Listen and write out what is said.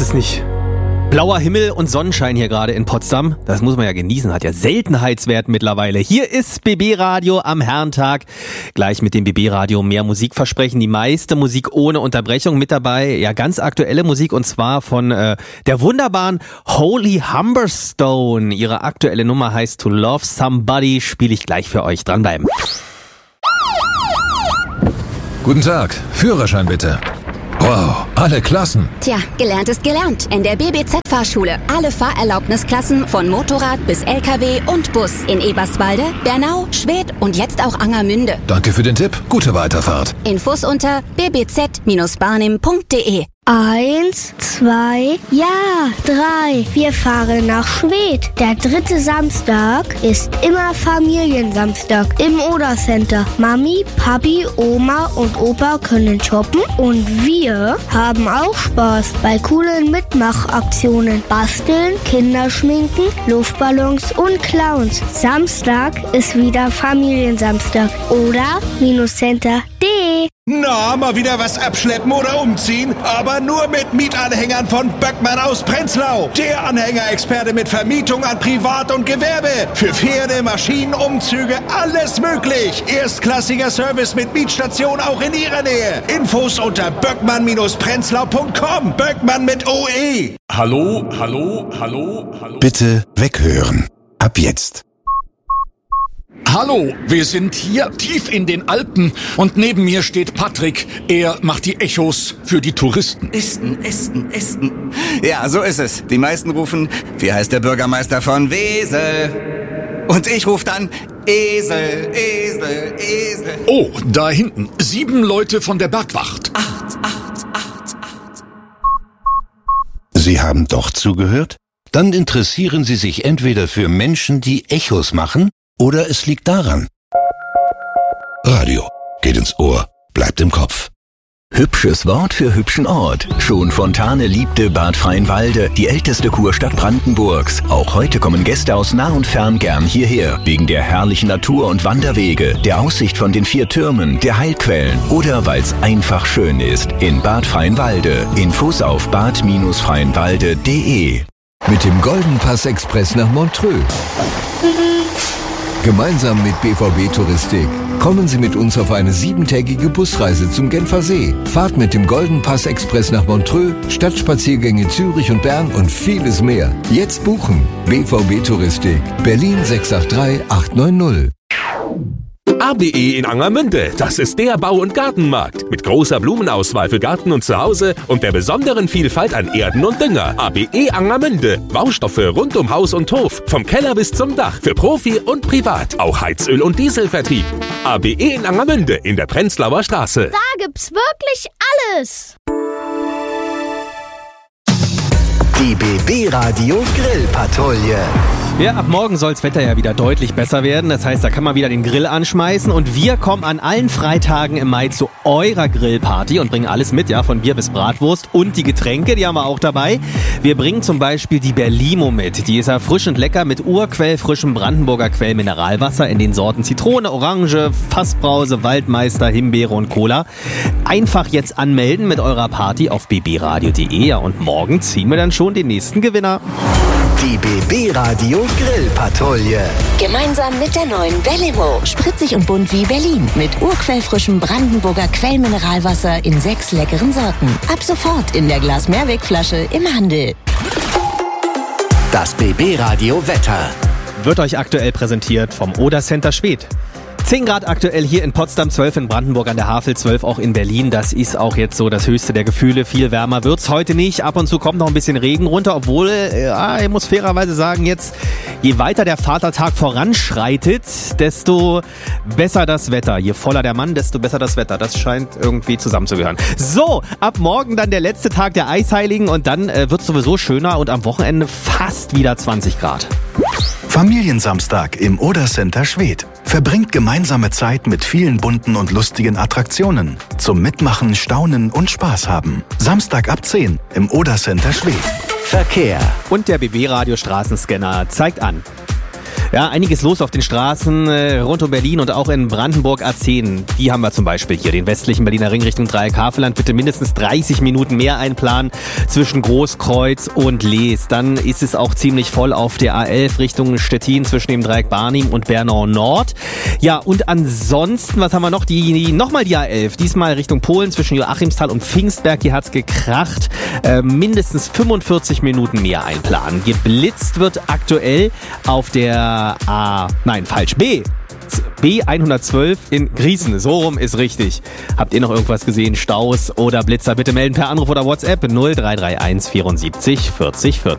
es nicht blauer Himmel und Sonnenschein hier gerade in Potsdam? Das muss man ja genießen, hat ja Seltenheitswert mittlerweile. Hier ist BB Radio am Herrentag. Gleich mit dem BB Radio mehr Musik versprechen. Die meiste Musik ohne Unterbrechung mit dabei. Ja, ganz aktuelle Musik und zwar von der wunderbaren Holy Humberstone. Ihre aktuelle Nummer heißt To Love Somebody. Spiele ich gleich für euch. Dranbleiben. Guten Tag. Führerschein bitte. Wow, alle Klassen. Tja, gelernt ist gelernt. In der BBZ-Fahrschule. Alle Fahrerlaubnisklassen von Motorrad bis LKW und Bus. In Eberswalde, Bernau, Schwedt und jetzt auch Angermünde. Danke für den Tipp. Gute Weiterfahrt. Infos unter bbz-barnim.de. 1, 2, ja, 3. Wir fahren nach Schwedt. Der 3. Samstag ist immer Familiensamstag im Oder-Center. Mami, Papi, Oma und Opa können shoppen und wir haben auch Spaß bei coolen Mitmachaktionen. Basteln, Kinderschminken, Luftballons und Clowns. Samstag ist wieder Familiensamstag. Oder-Center.de. Na, mal wieder was abschleppen oder umziehen? Aber nur mit Mietanhängern von Böckmann aus Prenzlau. Der Anhängerexperte mit Vermietung an Privat- und Gewerbe. Für Pferde, Maschinen, Umzüge, alles möglich. Erstklassiger Service mit Mietstation auch in Ihrer Nähe. Infos unter böckmann-prenzlau.com. Böckmann mit OE. Hallo. Bitte weghören. Ab jetzt. Hallo, wir sind hier tief in den Alpen und neben mir steht Patrick. Er macht die Echos für die Touristen. Esten. Ja, so ist es. Die meisten rufen, wie heißt der Bürgermeister von Wesel? Und ich rufe dann, Esel. Oh, da hinten, 7 Leute von der Bergwacht. 8. Sie haben doch zugehört? Dann interessieren Sie sich entweder für Menschen, die Echos machen, oder es liegt daran. Radio geht ins Ohr, bleibt im Kopf. Hübsches Wort für hübschen Ort. Schon Fontane liebte Bad Freienwalde, die älteste Kurstadt Brandenburgs. Auch heute kommen Gäste aus nah und fern gern hierher. Wegen der herrlichen Natur und Wanderwege, der Aussicht von den 4 Türmen, der Heilquellen oder weil es einfach schön ist. In Bad Freienwalde. Infos auf bad-freienwalde.de. Mit dem Golden Pass Express nach Montreux. Gemeinsam mit BVB Touristik kommen Sie mit uns auf eine 7-tägige Busreise zum Genfersee. Fahrt mit dem Golden Pass Express nach Montreux, Stadtspaziergänge Zürich und Bern und vieles mehr. Jetzt buchen. BVB Touristik. Berlin 683 890. ABE in Angermünde, das ist der Bau- und Gartenmarkt. Mit großer Blumenauswahl für Garten und Zuhause und der besonderen Vielfalt an Erden und Dünger. ABE Angermünde, Baustoffe rund um Haus und Hof. Vom Keller bis zum Dach, für Profi und Privat. Auch Heizöl- und Dieselvertrieb. ABE in Angermünde in der Prenzlauer Straße. Da gibt's wirklich alles. Die BB Radio Grillpatrouille. Ja, ab morgen soll's Wetter ja wieder deutlich besser werden. Das heißt, da kann man wieder den Grill anschmeißen. Und wir kommen an allen Freitagen im Mai zu eurer Grillparty und bringen alles mit, ja, von Bier bis Bratwurst. Und die Getränke, die haben wir auch dabei. Wir bringen zum Beispiel die Berlimo mit. Die ist erfrischend lecker mit urquellfrischem Brandenburger Quellmineralwasser in den Sorten Zitrone, Orange, Fassbrause, Waldmeister, Himbeere und Cola. Einfach jetzt anmelden mit eurer Party auf bbradio.de. Ja, und morgen ziehen wir dann schon den nächsten Gewinner. Die BB Radio Grillpatrouille. Gemeinsam mit der neuen Berlimo. Spritzig und bunt wie Berlin. Mit urquellfrischem Brandenburger Quellmineralwasser in 6 leckeren Sorten. Ab sofort in der Glas-Mehrwegflasche im Handel. Das BB Radio Wetter. Wird euch aktuell präsentiert vom Oder-Center Schwedt. 10 Grad aktuell hier in Potsdam, 12 in Brandenburg an der Havel, 12 auch in Berlin. Das ist auch jetzt so das höchste der Gefühle. Viel wärmer wird's heute nicht. Ab und zu kommt noch ein bisschen Regen runter, obwohl, ja, ich muss fairerweise sagen, jetzt, je weiter der Vatertag voranschreitet, desto besser das Wetter. Je voller der Mann, desto besser das Wetter. Das scheint irgendwie zusammenzugehören. So, ab morgen dann der letzte Tag der Eisheiligen und dann wird's sowieso schöner und am Wochenende fast wieder 20 Grad. Familiensamstag im Oder-Center Schwedt. Verbringt gemeinsame Zeit mit vielen bunten und lustigen Attraktionen. Zum Mitmachen, Staunen und Spaß haben. Samstag ab 10 im Oder-Center Schwedt. Verkehr. Und der BB Radio Straßenscanner zeigt an. Ja, einiges los auf den Straßen rund um Berlin und auch in Brandenburg A10. Die haben wir zum Beispiel hier, den westlichen Berliner Ring Richtung Dreieck-Havelland. Bitte mindestens 30 Minuten mehr einplanen zwischen Großkreuz und Lees. Dann ist es auch ziemlich voll auf der A11 Richtung Stettin zwischen dem Dreieck Barnim und Bernau Nord. Ja, und ansonsten, was haben wir noch? Nochmal die A11, diesmal Richtung Polen zwischen Joachimsthal und Pfingstberg. Hier hat's gekracht. Mindestens 45 Minuten mehr einplanen. Geblitzt wird aktuell auf der B112 in Griesen. So rum ist richtig. Habt ihr noch irgendwas gesehen? Staus oder Blitzer? Bitte melden per Anruf oder WhatsApp 0331 74 40 40.